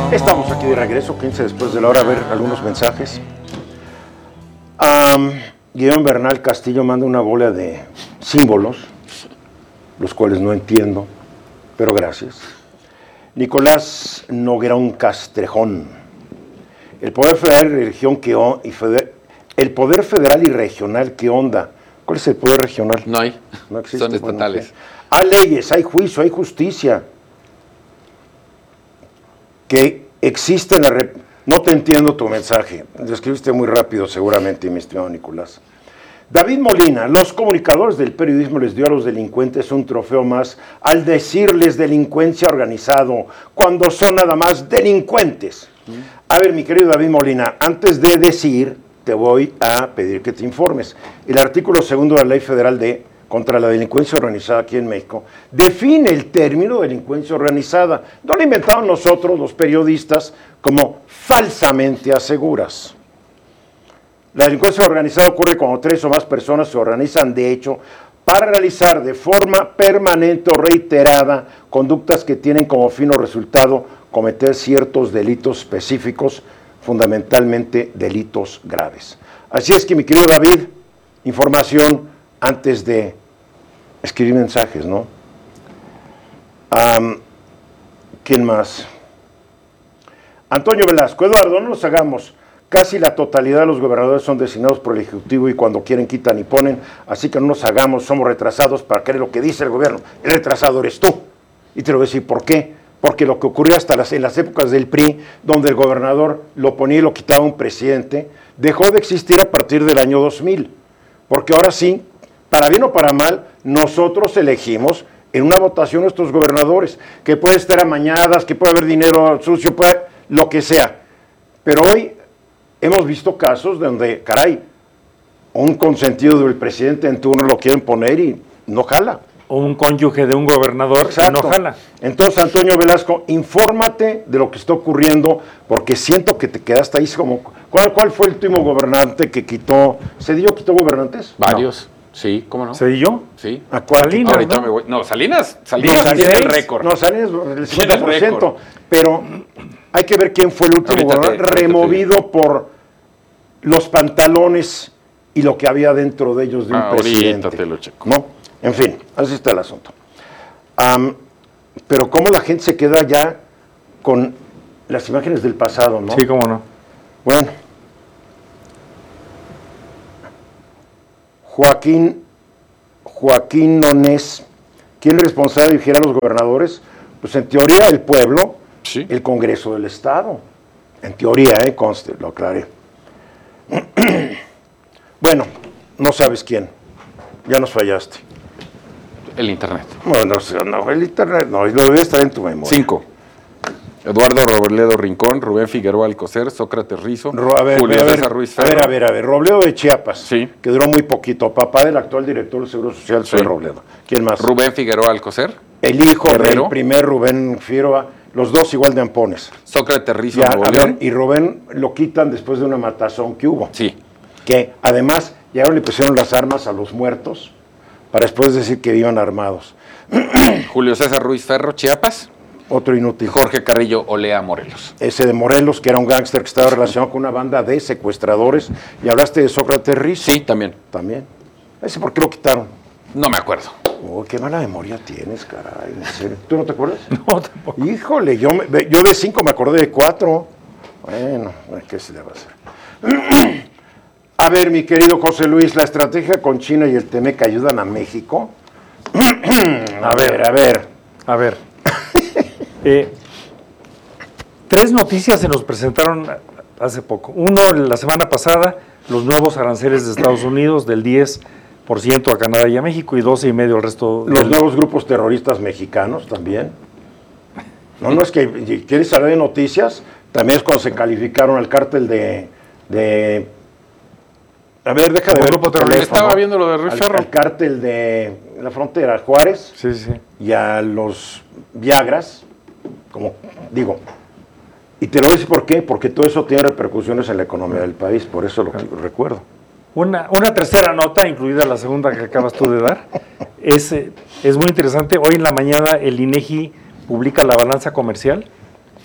Estamos aquí de regreso, 15 después de la hora, a ver algunos mensajes. Guillermo Bernal Castillo manda una bola de símbolos, los cuales no entiendo, pero gracias. Nicolás Noguerón Castrejón. El poder federal y el poder federal y regional, ¿qué onda? ¿Cuál es el poder regional? No hay. No existe. Son estatales. Hay leyes, hay juicio, hay justicia. Que existe en la... No te entiendo tu mensaje. Lo escribiste muy rápido seguramente, mi estimado Nicolás. David Molina, los comunicadores del periodismo les dio a los delincuentes un trofeo más al decirles delincuencia organizado, cuando son nada más delincuentes. A ver, mi querido David Molina, antes de decir, te voy a pedir que te informes. El artículo 2 de la Ley Federal contra la delincuencia organizada aquí en México define el término delincuencia organizada. No lo inventamos nosotros, los periodistas, como falsamente aseguras. La delincuencia organizada ocurre cuando 3 o más personas se organizan de hecho para realizar de forma permanente o reiterada conductas que tienen como fin o resultado cometer ciertos delitos específicos, fundamentalmente delitos graves. Así es que, mi querido David, información antes de escribir mensajes, ¿no? ¿Quién más? Antonio Velasco. Eduardo, no nos hagamos. Casi la totalidad de los gobernadores son designados por el Ejecutivo y cuando quieren quitan y ponen, así que no nos hagamos, somos retrasados para creer lo que dice el gobierno. El retrasado eres tú. Y te lo voy a decir por qué. Porque lo que ocurrió hasta en las épocas del PRI, donde el gobernador lo ponía y lo quitaba un presidente, dejó de existir a partir del año 2000. Porque ahora sí, para bien o para mal, nosotros elegimos en una votación nuestros gobernadores, que puede estar amañadas, que puede haber dinero sucio, lo que sea. Pero hoy hemos visto casos donde, caray, un consentido del presidente en turno lo quieren poner y no jala. O un cónyuge de un gobernador. Exacto. Que no jala. Entonces, Antonio Velasco, infórmate de lo que está ocurriendo, porque siento que te quedaste ahí como... ¿Cuál fue el último gobernante que quitó? ¿Cedillo quitó gobernantes? Varios. No. Sí, ¿cómo no? ¿Cedillo? Sí. ¿A cuál? Salinas, Ahorita ¿no? me voy. No, Salinas No, tiene el récord. No, Salinas el Tiene el 50%. récord. Pero hay que ver quién fue el último gobernador removido por los pantalones y lo que había dentro de ellos de un presidente. Ahorita te lo checo. ¿No? En fin, así está el asunto. Pero cómo la gente se queda ya con las imágenes del pasado, ¿no? Sí, cómo no. Bueno. Joaquín Nonés, ¿quién es responsable de vigilar a los gobernadores? Pues en teoría el pueblo, Sí. El Congreso del Estado. En teoría, conste, lo aclaré. Bueno, no sabes quién. Ya nos fallaste. El internet. Bueno, no, el internet no, lo debe estar en tu memoria. 5. Eduardo Robledo Rincón, Rubén Figueroa Alcocer, Sócrates Rizo, Julio César Ruiz Ferro. A ver, Robledo de Chiapas, Sí. que duró muy poquito, papá del actual director del Seguro Social, soy Sí. Robledo. ¿Quién más? Rubén Figueroa Alcocer, El hijo Guerrero. del primer Rubén Figueroa, los dos igual de ampones. Sócrates Rizo, Ya, Nuevo a ver, León. y Rubén lo quitan después de una matazón que hubo. Sí. Que además llegaron y le pusieron las armas a los muertos para después decir que iban armados. Julio César Ruiz Ferro, Chiapas. Otro inútil. Jorge Carrillo Olea, Morelos. Ese de Morelos, que era un gángster que estaba relacionado con una banda de secuestradores. Y hablaste de Sócrates Rizo. Sí, también. También. ¿Ese por qué lo quitaron? No me acuerdo. Oh, qué mala memoria tienes, caray. ¿En serio? ¿Tú no te acuerdas? No, tampoco. Híjole, yo de 5 me acordé de 4. Bueno, ¿qué se le va a hacer? A ver, mi querido José Luis, ¿la estrategia con China y el TEMEC ayudan a México? A ver. A ver. 3 noticias se nos presentaron hace poco. Uno, la semana pasada, los nuevos aranceles de Estados Unidos del 10% a Canadá y a México y 12,5% al resto. Los nuevos grupos terroristas mexicanos también. No, es que quieres saber de noticias, también es cuando se calificaron al cártel de a ver, deja de ver. grupo tu terrorista. teléfono. Estaba viendo lo de Ruiz Ferro. Al cártel de la frontera, Juárez, Sí, sí. y a los Viagras, como digo. Y te lo voy a decir por qué, porque todo eso tiene repercusiones en la economía del país, por eso lo recuerdo. Una tercera nota, incluida la segunda que acabas tú de dar, es muy interesante. Hoy en la mañana el INEGI publica la balanza comercial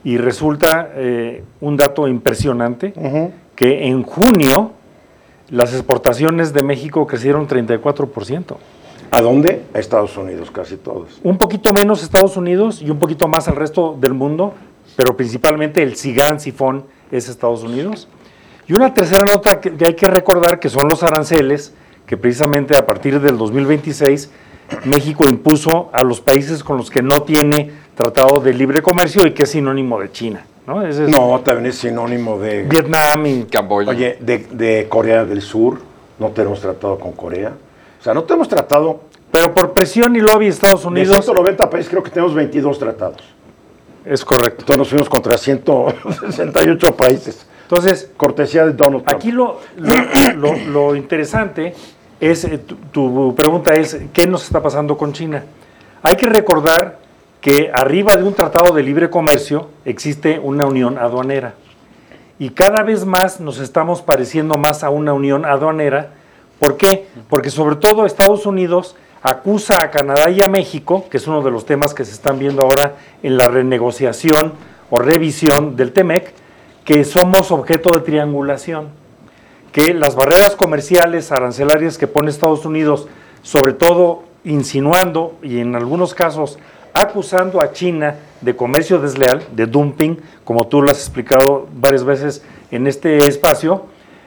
y resulta un dato impresionante que en junio las exportaciones de México crecieron 34%. ¿A dónde? A Estados Unidos, casi todos. Un poquito menos Estados Unidos y un poquito más al resto del mundo, pero principalmente el gran sifón es Estados Unidos. Y una tercera nota que hay que recordar que son los aranceles, que precisamente a partir del 2026 México impuso a los países con los que no tiene tratado de libre comercio y que es sinónimo de China, ¿no? No, también es sinónimo de Vietnam y Camboya. Oye, de Corea del Sur, no tenemos tratado con Corea. O sea, no tenemos tratado. Pero por presión y lobby de Estados Unidos. De 190 países creo que tenemos 22 tratados. Es correcto. Entonces nos fuimos contra 168 países. Entonces, cortesía de Donald Trump. Aquí lo interesante es, tu pregunta es, ¿qué nos está pasando con China? Hay que recordar que arriba de un tratado de libre comercio existe una unión aduanera. Y cada vez más nos estamos pareciendo más a una unión aduanera. ¿Por qué? Porque sobre todo Estados Unidos acusa a Canadá y a México, que es uno de los temas que se están viendo ahora en la renegociación o revisión del TEMEC, que somos objeto de triangulación, que las barreras comerciales arancelarias que pone Estados Unidos, sobre todo insinuando y en algunos casos acusando a China de comercio desleal, de dumping, como tú lo has explicado varias veces en este espacio,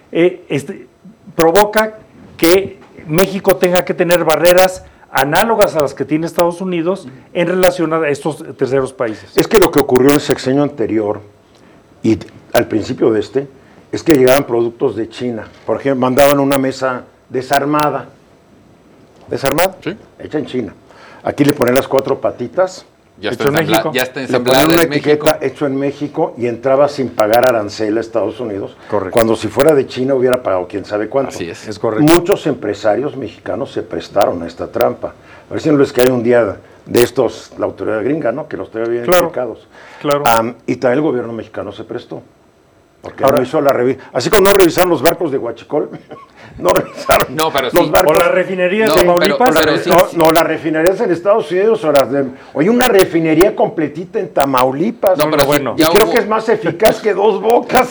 provoca que México tenga que tener barreras análogas a las que tiene Estados Unidos en relación a estos terceros países. Es que lo que ocurrió en el sexenio anterior y al principio de es que llegaban productos de China. Por ejemplo, mandaban una mesa desarmada. ¿Desarmada? Sí. Hecha en China. Aquí le ponen las 4 patitas. Ya está ensamblada una en México. etiqueta hecho en México y entraba sin pagar arancel a Estados Unidos. Correcto. Cuando si fuera de China hubiera pagado quién sabe cuánto. Así es. Es correcto. Muchos empresarios mexicanos se prestaron a esta trampa. A ver si no les cae un día de estos, la autoridad gringa, ¿no? Que los tenga bien explicados. Claro. Y también el gobierno mexicano se prestó. Porque ahora no hizo la revisión. Así como no revisaron los barcos de Huachicol, no revisaron los barcos. O las refinerías de Tamaulipas. Las refinerías en Estados Unidos Oye, una refinería completita en Tamaulipas. No, pero bueno. Y creo que es más eficaz que Dos Bocas.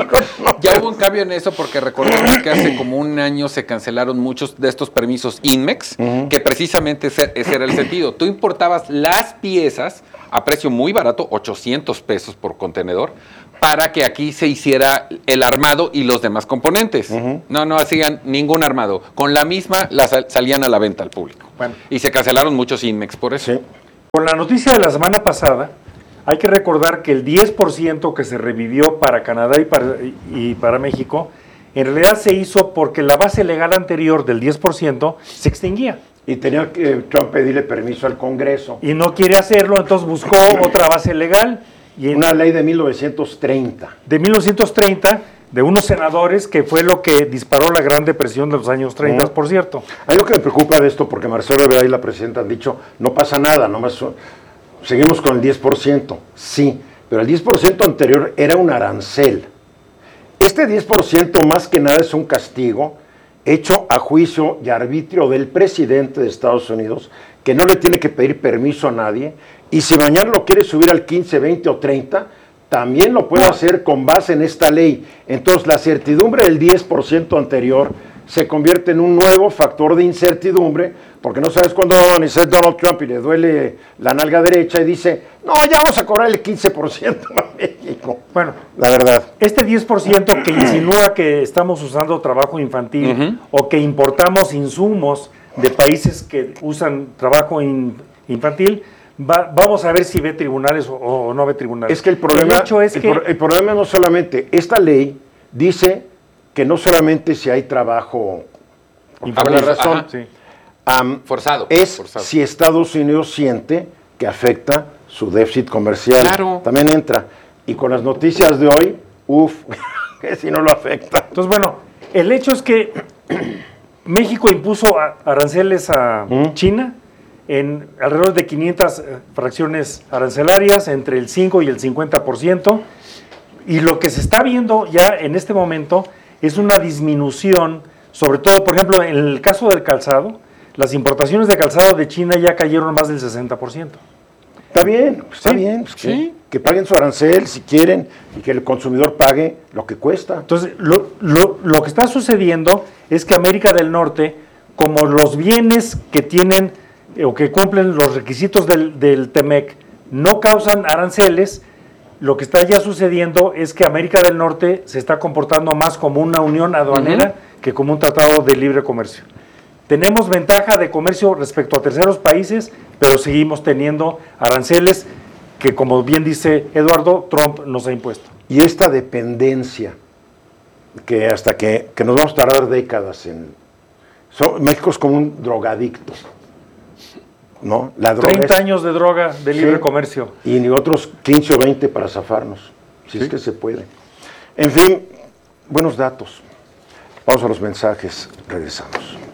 Ya hubo un cambio en eso porque recordemos que hace como un año se cancelaron muchos de estos permisos INMEX, que precisamente ese era el sentido. Tú importabas las piezas a precio muy barato, 800 pesos por contenedor, para que aquí se hiciera el armado y los demás componentes. No hacían ningún armado. Con la misma salían a la venta al público. Bueno. Y se cancelaron muchos INMEX por eso. Sí. Con la noticia de la semana pasada, hay que recordar que el 10% que se revivió para Canadá y para México, en realidad se hizo porque la base legal anterior del 10% se extinguía. Y tenía que Trump pedirle permiso al Congreso. Y no quiere hacerlo, entonces buscó otra base legal. Una ley de 1930. De 1930, de unos senadores, que fue lo que disparó la Gran Depresión de los años 30, por cierto. Hay lo que me preocupa de esto, porque Marcelo Ebrard y la presidenta han dicho, no pasa nada, nomás seguimos con el 10%. Sí, pero el 10% anterior era un arancel. Este 10% más que nada es un castigo hecho a juicio y arbitrio del presidente de Estados Unidos, que no le tiene que pedir permiso a nadie. Y si mañana lo quiere subir al 15, 20 o 30, también lo puede hacer con base en esta ley. Entonces, la certidumbre del 10% anterior se convierte en un nuevo factor de incertidumbre, porque no sabes cuándo va a amanecer Donald Trump y le duele la nalga derecha y dice, no, ya vamos a cobrar el 15% a México. Bueno, la verdad. Este 10% que insinúa que estamos usando trabajo infantil o que importamos insumos de países que usan trabajo infantil, vamos a ver si ve tribunales o no ve tribunales. Es que el problema no solamente, esta ley dice que no solamente si hay trabajo por la razón forzado, si Estados Unidos siente que afecta su déficit comercial. Claro. También entra. Y con las noticias de hoy, que si no lo afecta. Entonces, bueno, el hecho es que México impuso aranceles a China en alrededor de 500 fracciones arancelarias, entre el 5 y el 50%, y lo que se está viendo ya en este momento es una disminución, sobre todo, por ejemplo, en el caso del calzado, las importaciones de calzado de China ya cayeron más del 60%. Está bien, está bien. Pues sí. Que paguen su arancel si quieren y que el consumidor pague lo que cuesta. Entonces, lo que está sucediendo es que América del Norte, como los bienes que tienen o que cumplen los requisitos del TEMEC no causan aranceles, lo que está ya sucediendo es que América del Norte se está comportando más como una unión aduanera que como un tratado de libre comercio. Tenemos ventaja de comercio respecto a terceros países, pero seguimos teniendo aranceles que, como bien dice Eduardo, Trump nos ha impuesto. Y esta dependencia, que hasta que nos vamos a tardar décadas en... México es como un drogadicto, ¿no? La droga 30 años de droga de libre comercio. Y ni otros 15 o 20 para zafarnos, si es que se puede. En fin, buenos datos. Vamos a los mensajes, regresamos.